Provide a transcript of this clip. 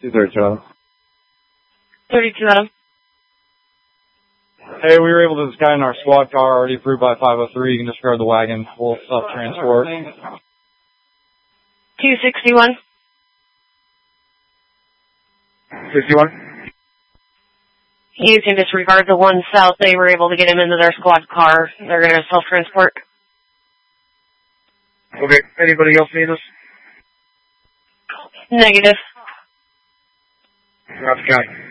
232 Adam. 32 Adam. Hey, we were able to, this guy in our squad car already approved by 503. You can discard the wagon. We'll self-transport. 261. 61. You can disregard the one south. They were able to get him into their squad car. They're going to self-transport. Okay. Anybody else need us? Negative. Roger, County.